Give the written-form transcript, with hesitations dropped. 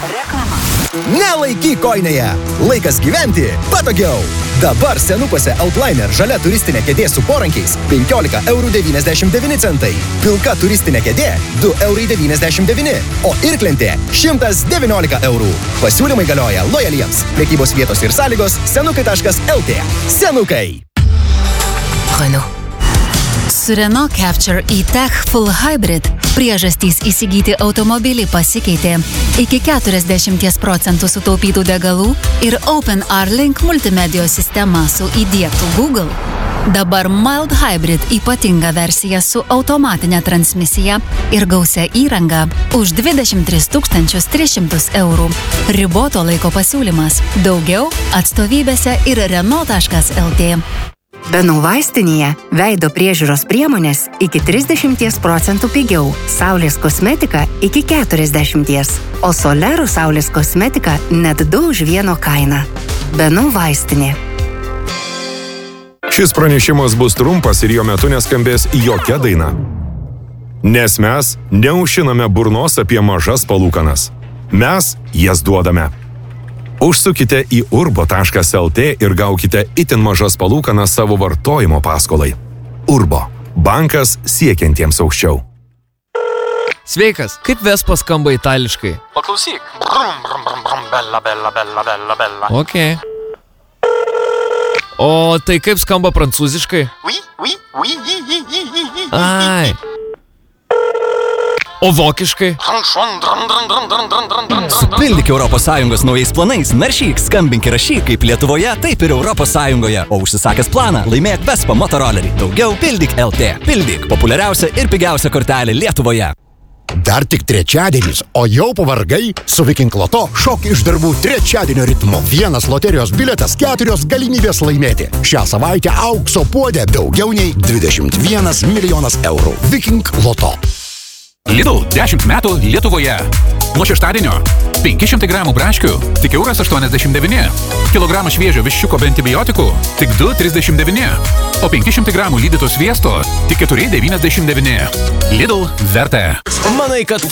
Reklama. Nelaikyk kojinėje. Laikas gyventi patogiau. Dabar senukuose Outliner žalia turistinė kėdė su porankiais 15,99 €. Pilka turistinė kėdė 2,99 €. O irklentė 119 €. Pasiūlymai galioja lojaliems. Prekybos vietos ir sąlygos senukai.lt. Senukai. Renault. Su Renault Capture e-Tech Full Hybrid priežastys įsigyti automobilį pasikeitė. Iki 40% sutaupytų degalų ir OpenR Link multimedijos sistema su įdiegtų Google. Dabar Mild Hybrid ypatinga versija su automatinė transmisija ir gausia įranga už 23 300 €. Riboto laiko pasiūlymas. Daugiau atstovybėse ir Renault.lt. Benų vaistinėje veido priežiūros priemonės iki 30% pigiau, Saulės kosmetika iki 40%, o Solerų Saulės kosmetika net 2 už 1 kainą. Benų vaistinė. Šis pranešimas bus trumpas ir jo metu neskambės jokia daina. Nes mes neužšiname burnos apie mažas palūkanas. Mes jas duodame. Užsukite į urbo.lt ir gaukite itin mažas palūkanas savo vartojimo paskolai. Urbo. Bankas siekiantiems aukščiau. Sveikas, kaip Vespa skamba itališkai? Paklausyk. Brum, brum, brum, brum, bella, bella, bella, bella, bella. Ok. O tai kaip skamba prancūziškai? Oui, oui, oui, oui, oui, oui, oui. Ai. O vokiškai? Supildyk ES naujais planais, naršyk, skambink ir rašyk kaip Lietuvoje, taip ir ES. O užsisakęs planą, laimėk Vespa motorolerį. Daugiau pildyk LT. Pildyk populiariausia ir pigiausia kortelė Lietuvoje. Dar tik trečiadienis, o jau pavargai? Su Viking Loto šok iš darbų trečiadienio ritmu. Vienas loterijos bilietas, 4 galimybės laimėti. Šią savaitę aukso puodė daugiau nei 21 milijonas eurų. Viking Loto. Lidl 10 metų Lietuvoje. Nuo šeštadienio 500 gramų braškių tik €1,89. Kilogramą šviežio viščiuko be antibiotikų tik €2,39. O 500 gramų lydyto sviesto tik €4,99. Lidl vertė. Manai, kad